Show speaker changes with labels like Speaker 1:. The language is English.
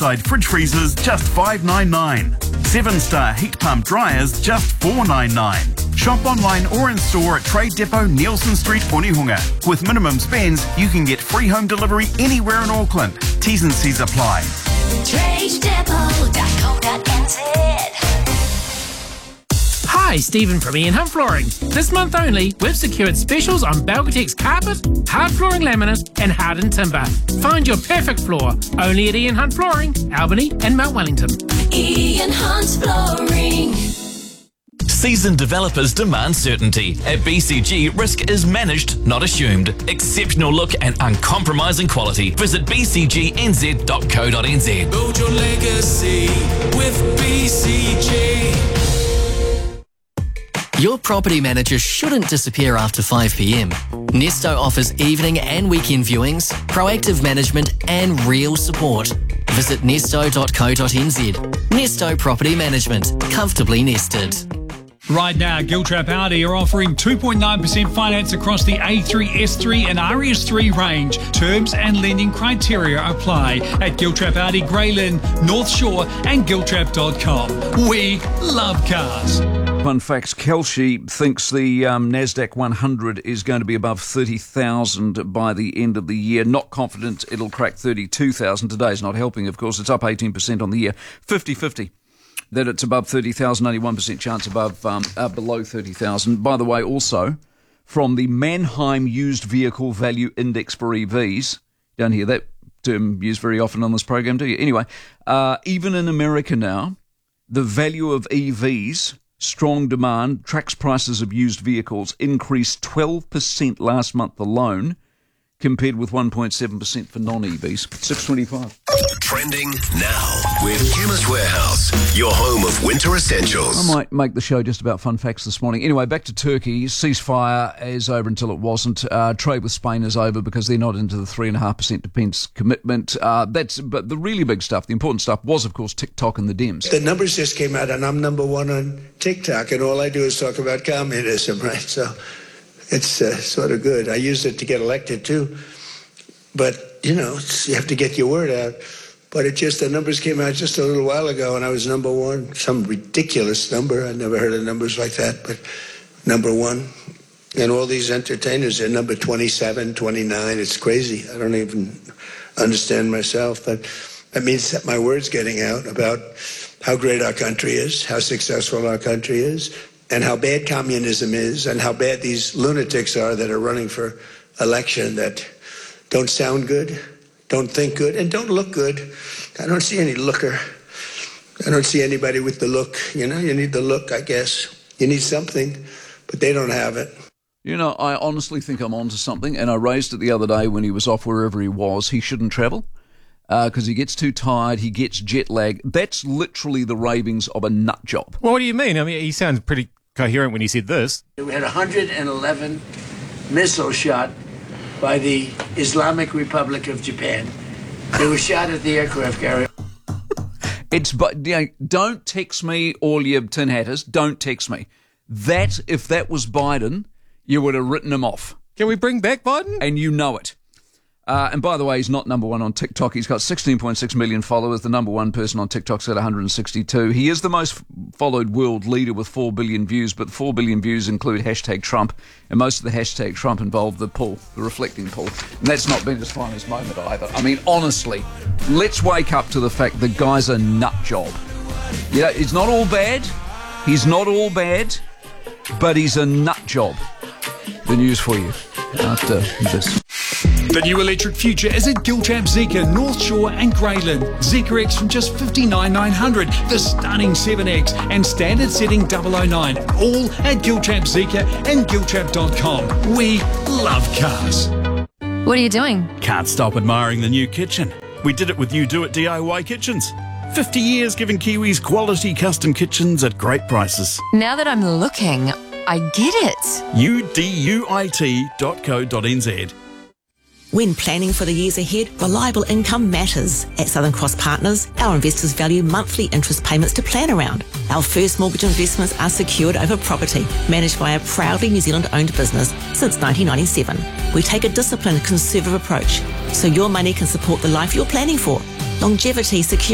Speaker 1: Trackside fridge freezers, just $5.99. 7-star heat pump dryers, just $4.99. Shop online or in store at Trade Depot, Nielsen Street, Onehunga. With minimum spends, you can get free home delivery anywhere in Auckland. T's and C's apply.
Speaker 2: TradeDepot.co.nz.
Speaker 3: Hi, Stephen from Ian Hunt Flooring. This month only, we've secured specials on Belgatex carpet, hard flooring laminate and hardened timber. Find your perfect floor only at Ian Hunt Flooring, Albany and Mount Wellington.
Speaker 2: Ian Hunt Flooring.
Speaker 4: Seasoned developers demand certainty. At BCG, risk is managed, not assumed. Exceptional look and uncompromising quality. Visit bcgnz.co.nz.
Speaker 5: Build your legacy with BCG.
Speaker 6: Your property manager shouldn't disappear after 5 p.m. Nesto offers evening and weekend viewings, proactive management and real support. Visit nesto.co.nz. Nesto Property Management. Comfortably nested.
Speaker 7: Right now, Giltrap Audi are offering 2.9% finance across the A3, S3 and RS3 range. Terms and lending criteria apply at Giltrap Audi, Greylyn, North Shore and Giltrap.com. We love cars.
Speaker 8: Fun facts, Kelshi thinks the Nasdaq 100 is going to be above 30,000 by the end of the year. Not confident it'll crack 32,000. Today's not helping, of course. It's up 18% on the year. 50-50. That it's above 30,000, only 1% chance above below 30,000. By the way, also, from the Mannheim Used Vehicle Value Index for EVs, don't hear that term used very often on this program, do you? Anyway, even in America now, the value of EVs, strong demand, tracks prices of used vehicles increased 12% last month alone, compared with 1.7% for non-EVs. 625.
Speaker 9: Trending now with Chemist Warehouse, your home of winter essentials.
Speaker 8: I might make the show just about fun facts this morning. Anyway, back to Turkey. Ceasefire is over until it wasn't. Trade with Spain is over because they're not into the 3.5% defence commitment. But the really big stuff, the important stuff, was, of course, TikTok and the Dems.
Speaker 10: The numbers just came out, and I'm number one on TikTok, and all I do is talk about communism, right? So it's sort of good. I used it to get elected, too. But, you have to get your word out. But the numbers came out just a little while ago, and I was number one. Some ridiculous number. I never heard of numbers like that, but number one. And all these entertainers are number 27, 29. It's crazy. I don't even understand myself. But that means that my word's getting out about how great our country is, how successful our country is, and how bad communism is, and how bad these lunatics are that are running for election that don't sound good, don't think good, and don't look good. I don't see any looker. I don't see anybody with the look. You need the look, I guess. You need something, but they don't have it.
Speaker 8: I honestly think I'm onto something, and I raised it the other day when he was off wherever he was. He shouldn't travel because he gets too tired, he gets jet lag. That's literally the ravings of a nut job.
Speaker 11: Well, what do you mean? I mean, he sounds pretty coherent when he said this.
Speaker 10: We had 111 missiles shot by the Islamic Republic of Japan. They were shot at the aircraft carrier.
Speaker 8: Don't text me, all you tin hatters. Don't text me. If that was Biden, you would have written him off.
Speaker 11: Can we bring back Biden?
Speaker 8: And you know it. And by the way, he's not number one on TikTok. He's got 16.6 million followers. The number one person on TikTok's got 162. He is the most followed world leader with 4 billion views, but 4 billion views include hashtag Trump, and most of the hashtag Trump involved the poll, the reflecting poll. And that's not been his finest moment either. I mean, honestly, let's wake up to the fact the guy's a nut job. It's not all bad. He's not all bad, but he's a nut job. The news for you after this.
Speaker 7: The new electric future is at Giltrap Zeekr, North Shore and Greylyn. Zeekr X from just $59,900, the stunning 7X and standard setting 009. All at Giltrap Zeekr and Giltrap.com. We love cars.
Speaker 12: What are you doing?
Speaker 13: Can't stop admiring the new kitchen. We did it with You Do It DIY Kitchens. 50 years giving Kiwis quality custom kitchens at great prices.
Speaker 12: Now that I'm looking, I get it.
Speaker 13: uduit.co.nz.
Speaker 14: When planning for the years ahead, reliable income matters. At Southern Cross Partners, our investors value monthly interest payments to plan around. Our first mortgage investments are secured over property, managed by a proudly New Zealand-owned business since 1997. We take a disciplined, conservative approach, so your money can support the life you're planning for. Longevity, security,